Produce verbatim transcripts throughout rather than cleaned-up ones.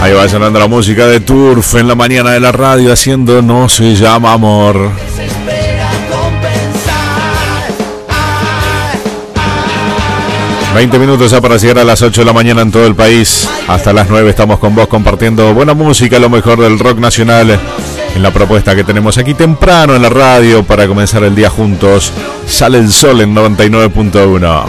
Ahí va sonando la música de Turf en la mañana de la radio haciendo No se llama amor. veinte minutos ya para llegar a las ocho de la mañana en todo el país. Hasta las nueve estamos con vos compartiendo buena música, lo mejor del rock nacional, en la propuesta que tenemos aquí temprano en la radio para comenzar el día juntos. Sale el sol en noventa y nueve punto uno.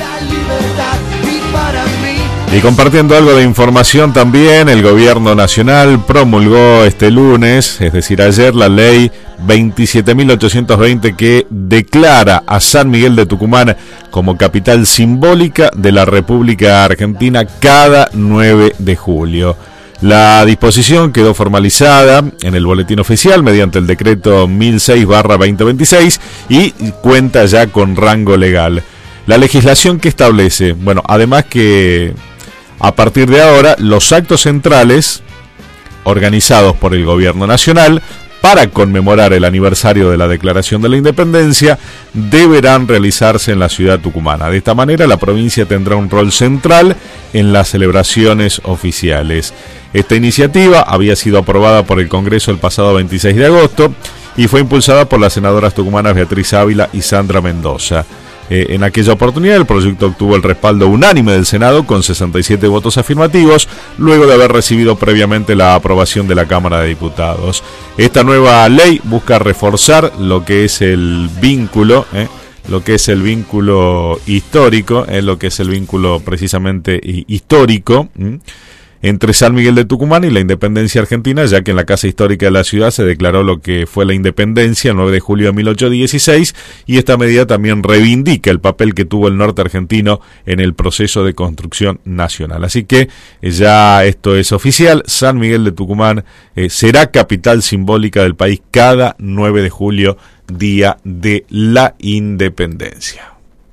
Y compartiendo algo de información también, el gobierno nacional promulgó este lunes, es decir ayer, la ley veintisiete mil ochocientos veinte que declara a San Miguel de Tucumán como capital simbólica de la República Argentina cada nueve de julio. La disposición quedó formalizada en el boletín oficial mediante el decreto mil seis barra veinte veintiséis y cuenta ya con rango legal. La legislación que establece, bueno, además que a partir de ahora los actos centrales organizados por el gobierno nacional para conmemorar el aniversario de la Declaración de la Independencia deberán realizarse en la ciudad tucumana. De esta manera la provincia tendrá un rol central en las celebraciones oficiales. Esta iniciativa había sido aprobada por el Congreso el pasado veintiséis de agosto y fue impulsada por las senadoras tucumanas Beatriz Ávila y Sandra Mendoza. Eh, en aquella oportunidad el proyecto obtuvo el respaldo unánime del Senado con sesenta y siete votos afirmativos, luego de haber recibido previamente la aprobación de la Cámara de Diputados. Esta nueva ley busca reforzar lo que es el vínculo, eh, lo que es el vínculo histórico, eh, lo que es el vínculo precisamente histórico, ¿m? entre San Miguel de Tucumán y la independencia argentina, ya que en la Casa Histórica de la ciudad se declaró lo que fue la independencia el nueve de julio de mil ochocientos dieciséis, y esta medida también reivindica el papel que tuvo el norte argentino en el proceso de construcción nacional. Así que ya esto es oficial, San Miguel de Tucumán eh, será capital simbólica del país cada nueve de julio, día de la independencia.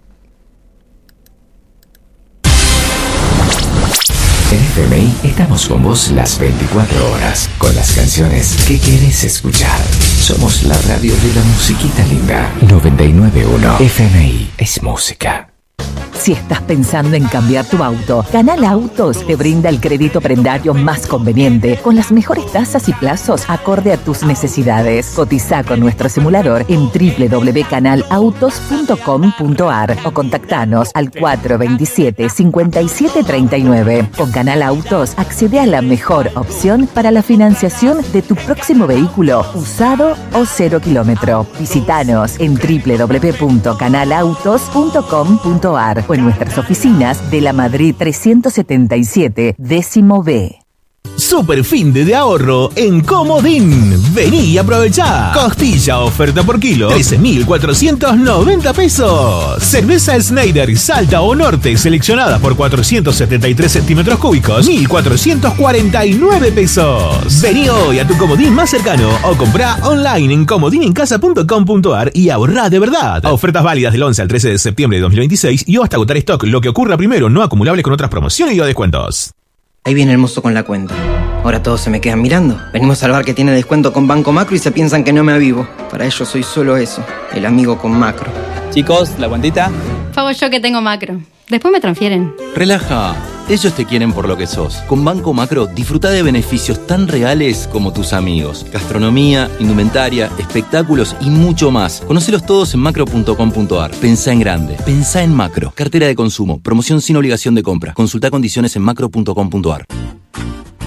En F M I estamos con vos las veinticuatro horas, con las canciones que querés escuchar. Somos la radio de la musiquita linda. noventa y nueve punto uno F M I es música. Si estás pensando en cambiar tu auto, Canal Autos te brinda el crédito prendario más conveniente, con las mejores tasas y plazos acorde a tus necesidades. Cotiza con nuestro simulador en doble u doble u doble u punto canal autos punto com punto a r o contactanos al cuatro veintisiete, cincuenta y siete treinta y nueve. Con Canal Autos accede a la mejor opción para la financiación de tu próximo vehículo, usado o cero kilómetro. Visítanos en doble u doble u doble u punto canal autos punto com punto a r o en nuestras oficinas de la Madrid trescientos setenta y siete, décimo B. Super fin de ahorro en Comodín. Vení y aprovechá. Costilla oferta por kilo, trece mil cuatrocientos noventa pesos. Cerveza Schneider Salta o Norte seleccionada por cuatrocientos setenta y tres centímetros cúbicos, mil cuatrocientos cuarenta y nueve pesos. Vení hoy a tu Comodín más cercano o comprá online en comodinencasa punto com punto a r y ahorrá de verdad. Ofertas válidas del once al trece de septiembre de dos mil veintiséis y o hasta agotar stock. Lo que ocurra primero, no acumulable con otras promociones y o descuentos. Ahí viene el mozo con la cuenta. Ahora todos se me quedan mirando. Venimos al bar que tiene descuento con Banco Macro y se piensan que no me avivo. Para ellos soy solo eso, el amigo con Macro. Chicos, la cuentita. Pago yo que tengo Macro. Después me transfieren. Relaja. Ellos te quieren por lo que sos. Con Banco Macro disfruta de beneficios tan reales como tus amigos. Gastronomía, indumentaria, espectáculos y mucho más. Conocelos todos en macro punto com punto a r. Pensá en grande. Pensá en Macro. Cartera de consumo. Promoción sin obligación de compra. Consulta condiciones en macro punto com punto a r.